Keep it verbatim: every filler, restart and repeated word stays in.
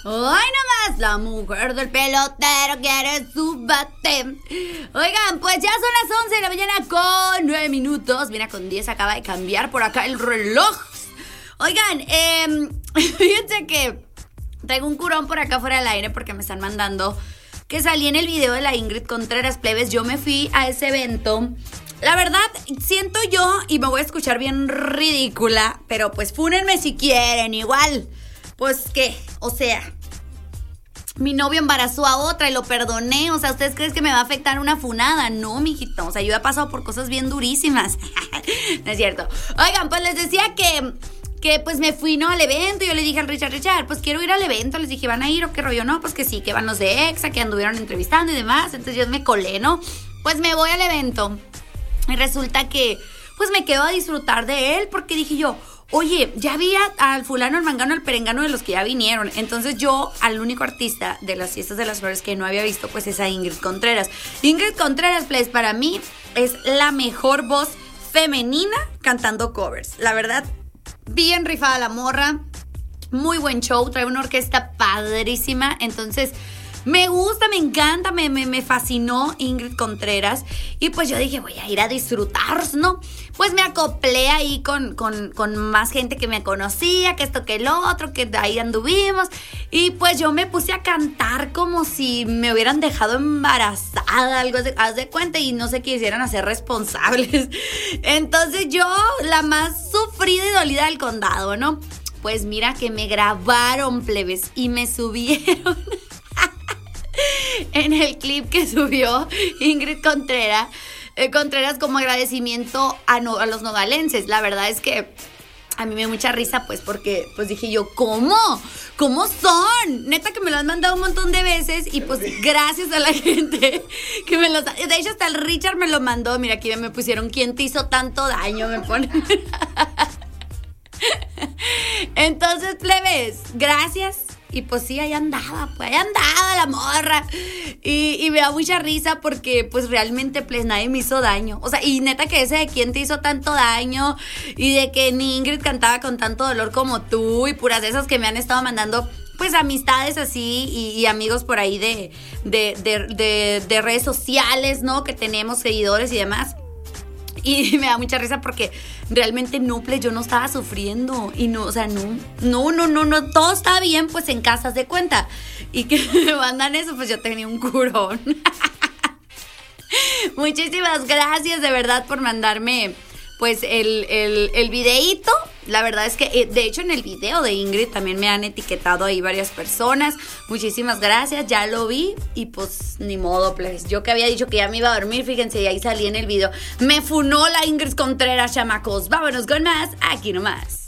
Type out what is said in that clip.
Hoy nomás la mujer del pelotero quiere su bate. Oigan, pues ya son las once de la mañana con nueve minutos. Mira, con diez acaba de cambiar por acá el reloj. Oigan, eh, fíjense que traigo un curón por acá fuera del aire porque me están mandando que salí en el video de la Ingrid Contreras, plebes. Yo me fui a ese evento. La verdad, siento yo, y me voy a escuchar bien ridícula, pero pues fúnenme si quieren, igual. Pues qué, o sea, mi novio embarazó a otra y lo perdoné. O sea, ¿ustedes creen que me va a afectar una funada? No, mijito, o sea, yo he pasado por cosas bien durísimas. No es cierto. Oigan, pues les decía que... que pues me fui, ¿no? Al evento. Y yo le dije al Richard, Richard, pues quiero ir al evento. Les dije, ¿van a ir o qué rollo? No, pues que sí, que van los de EXA, que anduvieron entrevistando y demás. Entonces yo me colé, ¿no? Pues me voy al evento. Y resulta que, pues me quedo a disfrutar de él. Porque dije yo, oye, ya vi a, al fulano, al mangano, al perengano de los que ya vinieron. Entonces yo, al único artista de las Fiestas de las Flores que no había visto, pues es a Ingrid Contreras. Ingrid Contreras, pues para mí, es la mejor voz femenina cantando covers. La verdad, bien rifada la morra, muy buen show, trae una orquesta padrísima, entonces me gusta, me encanta, me, me, me fascinó Ingrid Contreras y pues yo dije voy a ir a disfrutar, ¿no? Pues me acoplé ahí con, con, con más gente que me conocía, que esto, que el otro, que ahí anduvimos y pues yo me puse a cantar como si me hubieran dejado embarazada, algo así, haz de cuenta, y no se quisieran hacer responsables. Entonces yo, la más sufrida y dolida del condado, ¿no? Pues mira que me grabaron, plebes, y me subieron en el clip que subió Ingrid Contreras, eh, Contreras como agradecimiento a, no, a los nogalenses. La verdad es que a mí me dio mucha risa, pues, porque pues dije yo, ¿cómo? ¿Cómo son? Neta que me lo han mandado un montón de veces y pues gracias a la gente que me los... De hecho, hasta el Richard me lo mandó. Mira, aquí me pusieron, ¿quién te hizo tanto daño? Me ponen... Entonces, plebes, gracias. Y pues sí, ahí andaba, pues ahí andaba la morra. Y, y me da mucha risa porque pues realmente pues nadie me hizo daño. O sea, y neta que ese de quién te hizo tanto daño y de que ni Ingrid cantaba con tanto dolor como tú y puras de esas que me han estado mandando pues amistades así y, y amigos por ahí de, de, de, de, de redes sociales, ¿no? Que tenemos seguidores y demás. Y me da mucha risa porque realmente no, pues, yo no estaba sufriendo. Y no, o sea, no, no, no, no, no, todo estaba bien, pues, en casas de cuenta. Y que me mandan eso, pues, yo tenía un curón. Muchísimas gracias, de verdad, por mandarme, pues, el, el, el videíto. La verdad es que, de hecho, en el video de Ingrid también me han etiquetado ahí varias personas. Muchísimas gracias, ya lo vi y pues ni modo, pues. Yo que había dicho que ya me iba a dormir, fíjense, y ahí salí en el video. Me funó la Ingrid Contreras, chamacos. Vámonos con más, aquí nomás.